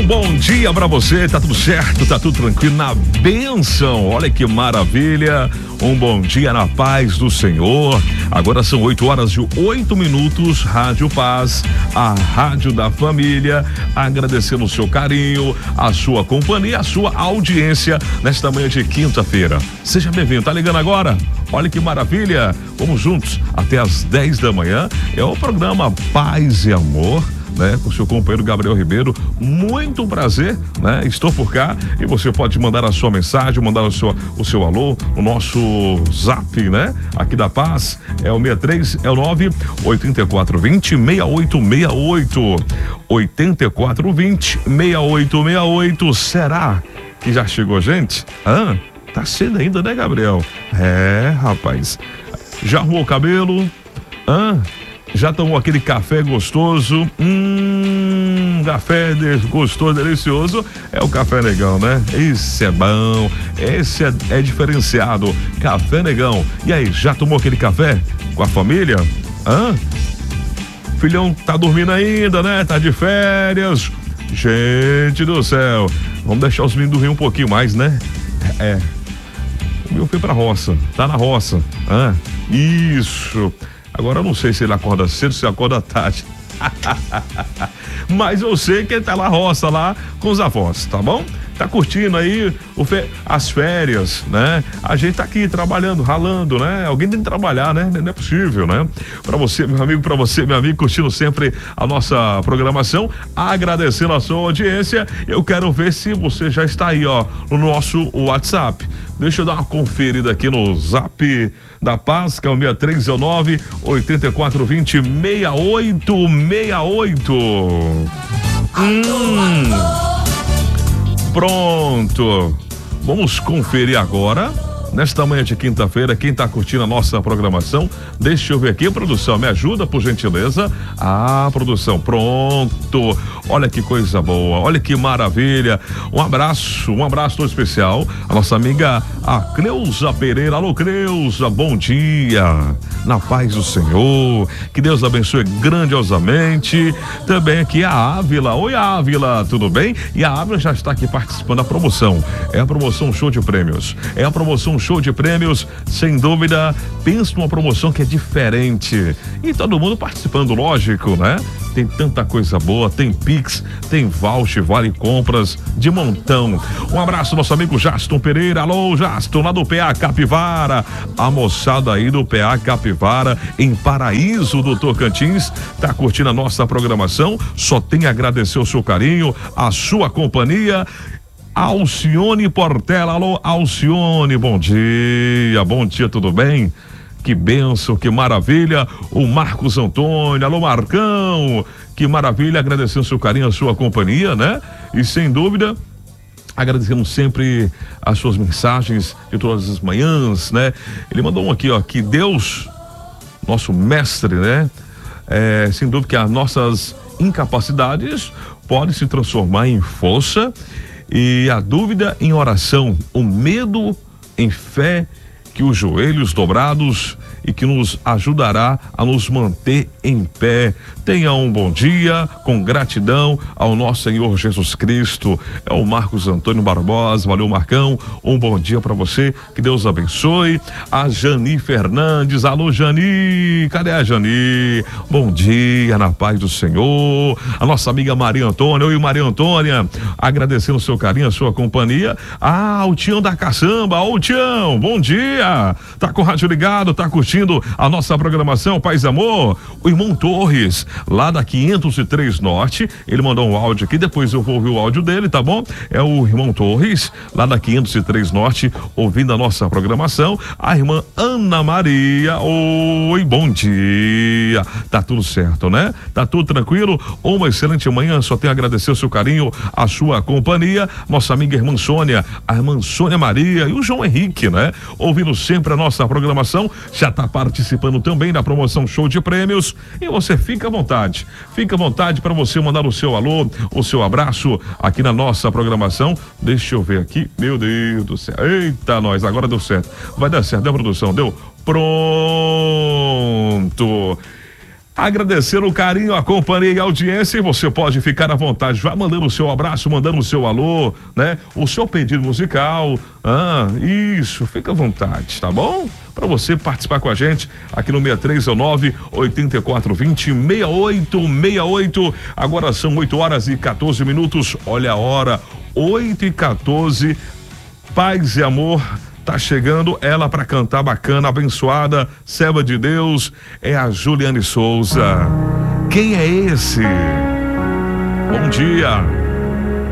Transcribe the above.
Bom dia pra você, tá tudo certo, tá tudo tranquilo, na bênção, olha que maravilha, um bom dia na paz do Senhor. Agora são 8h08, Rádio Paz, a rádio da família, agradecendo o seu carinho, a sua companhia, a sua audiência nesta manhã de quinta-feira. Seja bem-vindo, tá ligando agora? Olha que maravilha, vamos juntos até as 10 da manhã, é o programa Paz e Amor, né, com o seu companheiro Gabriel Ribeiro. Muito prazer, né? Estou por cá e você pode mandar a sua mensagem, mandar o seu alô, o nosso zap, né? Aqui da Paz é o 63, é o 98420-6868. 8420-6868. Será que já chegou gente? Tá cedo ainda, né, Gabriel? É, rapaz. Já arrumou o cabelo? Já tomou aquele café gostoso? Café gostoso, delicioso. É o Café Negão, né? Esse é bom. Esse é diferenciado. Café Negão. E aí, já tomou aquele café com a família? Filhão tá dormindo ainda, né? Tá de férias. Gente do céu. Vamos deixar os meninos dormir um pouquinho mais, né? O meu foi pra roça. Tá na roça. Isso. Agora eu não sei se ele acorda cedo, se acorda tarde. Mas eu sei que ele tá na roça lá com os avós, tá bom? Tá curtindo aí as férias, né? A gente tá aqui trabalhando, ralando, né? Alguém tem que trabalhar, né? Não é possível, né? Pra você, meu amigo, curtindo sempre a nossa programação, agradecendo a sua audiência. Eu quero ver se você já está aí, ó, no nosso WhatsApp. Deixa eu dar uma conferida aqui no Zap da Paz, que é o 6319 8420 6868. Pronto. Vamos conferir agora. Nesta manhã de quinta-feira, quem tá curtindo a nossa programação, deixa eu ver aqui, produção, me ajuda, por gentileza. Produção, pronto. Olha que coisa boa, olha que maravilha. Um abraço todo especial. A nossa amiga, a Cleusa Pereira. Alô, Cleusa, bom dia. Na paz do Senhor. Que Deus abençoe grandiosamente. Também aqui a Ávila. Oi, Ávila, tudo bem? E a Ávila já está aqui participando da promoção. É a promoção Show de Prêmios. É a promoção Show de Prêmios, sem dúvida. Pensa numa promoção que é diferente. E todo mundo participando, lógico, né? Tem tanta coisa boa, tem Pix, tem voucher, vale compras de montão. Um abraço, nosso amigo Jaston Pereira. Alô, Jaston, lá do PA Capivara. A moçada aí do PA Capivara, em Paraíso do Tocantins, tá curtindo a nossa programação. Só tem a agradecer o seu carinho, a sua companhia. Alcione Portela, alô, Alcione, bom dia, tudo bem? Que bênção, que maravilha. O Marcos Antônio, alô, Marcão, que maravilha, agradecendo o seu carinho, a sua companhia, né? E sem dúvida, agradecemos sempre as suas mensagens de todas as manhãs, né? Ele mandou um aqui, ó, que Deus, nosso mestre, né? Sem dúvida que as nossas incapacidades podem se transformar em força, e a dúvida em oração, o medo em fé, que os joelhos dobrados, e que nos ajudará a nos manter em pé. Tenha um bom dia, com gratidão ao nosso Senhor Jesus Cristo. É o Marcos Antônio Barbosa. Valeu, Marcão, um bom dia para você, que Deus abençoe. A Jani Fernandes, alô, Jani, cadê a Jani? Bom dia, na paz do Senhor. A nossa amiga Maria Antônia, oi, Maria Antônia, agradecendo o seu carinho, a sua companhia. O Tião da Caçamba, ô Tião, bom dia, tá com o rádio ligado, tá curtindo a nossa programação Paz e Amor. O irmão Torres, lá da 503 Norte, ele mandou um áudio aqui, depois eu vou ouvir o áudio dele, tá bom? É o irmão Torres, lá da 503 Norte, ouvindo a nossa programação. A irmã Ana Maria, oi, bom dia. Tá tudo certo, né? Tá tudo tranquilo? Uma excelente manhã, só tenho a agradecer o seu carinho, a sua companhia. Nossa amiga irmã Sônia, a irmã Sônia Maria e o João Henrique, né? Ouvindo sempre a nossa programação, já tá participando também da promoção Show de Prêmios, e você fica à vontade para você mandar o seu alô, o seu abraço aqui na nossa programação. Deixa eu ver aqui, meu Deus do céu, eita nós, agora deu certo, vai dar certo, deu produção, deu, pronto. Agradecer o carinho, a companhia e a audiência, e você pode ficar à vontade, vai mandando o seu abraço, mandando o seu alô, né? O seu pedido musical, isso, fica à vontade, tá bom? Para você participar com a gente aqui no 6319-8420-6868. Agora são 8h14. Olha a hora, 8h14. Paz e amor. Tá chegando ela para cantar bacana, abençoada, serva de Deus, é a Juliane Souza. Quem é esse? Bom dia.